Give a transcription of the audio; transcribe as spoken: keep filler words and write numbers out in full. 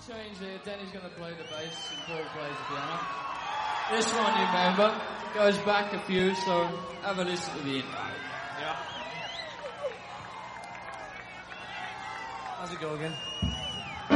change there. Danny's going to play the bass and Paul plays the piano. This one, you remember, goes back a few, so have a listen to the intro. Yeah. How's it go again?